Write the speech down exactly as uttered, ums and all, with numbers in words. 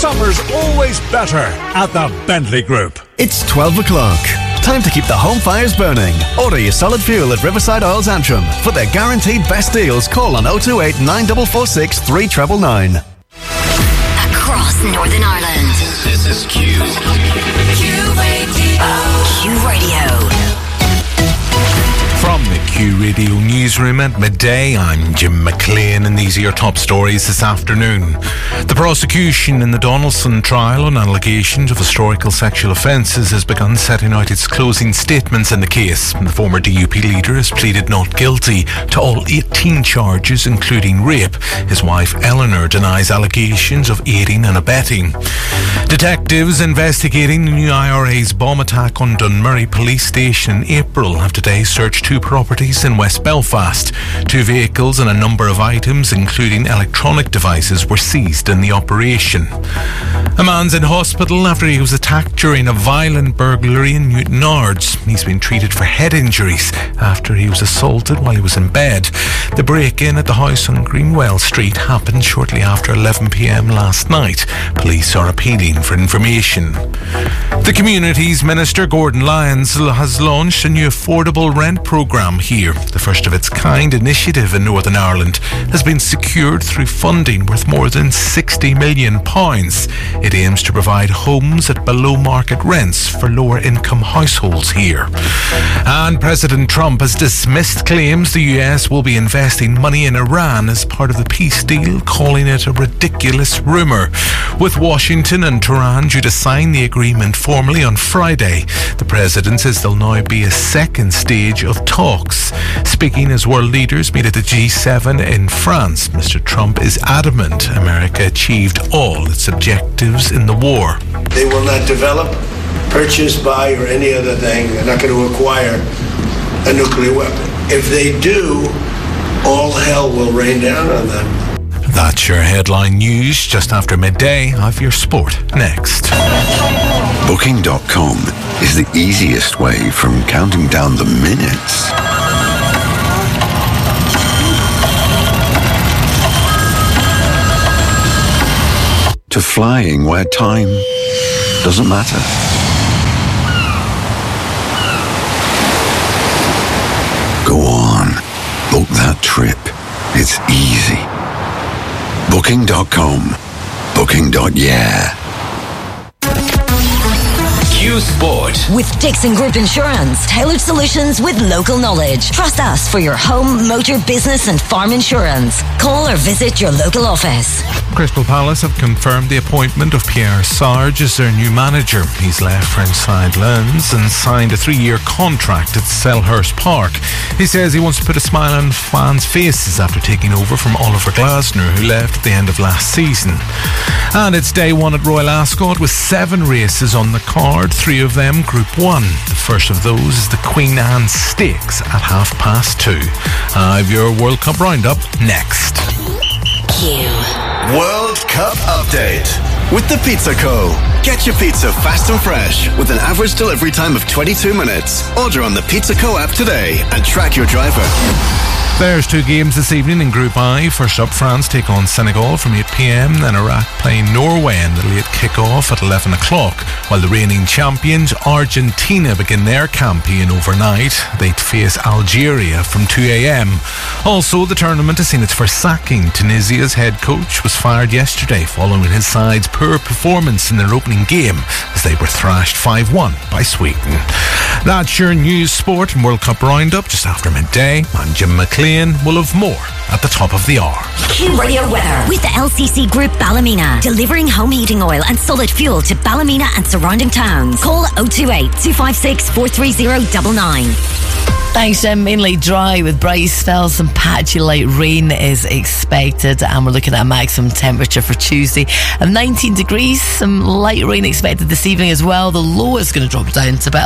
Summer's always better at the Bentley Group. It's twelve o'clock. Time to keep the home fires burning. Order your solid fuel at Riverside Oils Antrim. For their guaranteed best deals, call on oh two eight, nine four four six, three nine nine nine. Across Northern Ireland. This is Q. Q Radio. Q Radio. From the Q Radio newsroom at midday, I'm Jim McLean, and these are your top stories this afternoon. The prosecution in the Donaldson trial on allegations of historical sexual offences has begun setting out its closing statements in the case. The former D U P leader has pleaded not guilty to all eighteen charges, including rape. His wife Eleanor denies allegations of aiding and abetting. Detectives investigating the new I R A's bomb attack on Dunmurry Police Station in April have today searched two properties in West Belfast. Two vehicles and a number of items, including electronic devices, were seized in the operation. A man's in hospital after he was attacked during a violent burglary in Newtownards. He's been treated for head injuries after he was assaulted while he was in bed. The break-in at the house on Greenwell Street happened shortly after eleven p.m. last night. Police are appealing for information. The Communities Minister Gordon Lyons has launched a new affordable rent programme here. The first of its kind initiative in Northern Ireland has been secured through funding worth more than sixty million pounds. It aims to provide homes at below market rents for lower income households here. And President Trump has dismissed claims the U S will be investing money in Iran as part of the peace deal, calling it a ridiculous rumour. With Washington and Tehran due to sign the agreement formally on Friday, the president says there'll now be a second stage of talks. Speaking as world leaders meet at the G seven in France, Mister Trump is adamant America achieved all its objectives in the war. They will not develop, purchase, buy, or any other thing. They're not going to acquire a nuclear weapon. If they do, all hell will rain down on them. That's your headline news. Just after midday, I have your sport next. Booking dot com is the easiest way from counting down the minutes to flying where time doesn't matter. Go on, book that trip. It's easy. Booking dot com. Booking. Yeah. Q Sport. With Dixon Group Insurance, tailored solutions with local knowledge. Trust us for your home, motor, business and farm insurance. Call or visit your local office. Crystal Palace have confirmed the appointment of Pierre Sarge as their new manager. He's left French side Lens and signed a three-year contract at Selhurst Park. He says he wants to put a smile on fans' faces after taking over from Oliver Glasner, who left at the end of last season. And it's day one at Royal Ascot with seven races on the card, three of them Group one. The first of those is the Queen Anne Stakes at half past two. I have your World Cup roundup next. Q. World Cup update with the Pizza Co. Get your pizza fast and fresh with an average delivery time of twenty-two minutes. Order on the Pizza Co app today and track your driver. There's two games this evening in Group I. First up, France take on Senegal from eight p.m. Then Iraq playing Norway in the late kick-off at eleven o'clock. While the reigning champions Argentina begin their campaign overnight. They face Algeria from two a.m. Also, the tournament has seen its first sacking. Tunisia's head coach was fired yesterday following his side's poor performance in their opening game as they were thrashed five one by Sweden. That's your news, sport and World Cup roundup just after midday. I'm Jim McLean. We'll have more at the top of the hour. Q Radio weather with the L C C Group Ballymena, delivering home heating oil and solid fuel to Ballymena and surrounding towns. Call oh two eight, two five six, four three zero nine nine. Thanks, Jim. Mainly dry with bright spells. Some patchy light rain is expected, and we're looking at a maximum temperature for Tuesday of nineteen degrees. Some light rain expected this evening as well. The low is going to drop down to about